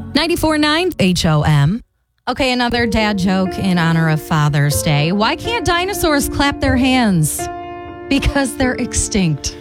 94.9 HOM. Okay, another dad joke in honor of Father's Day. Why can't dinosaurs clap their hands? Because they're extinct.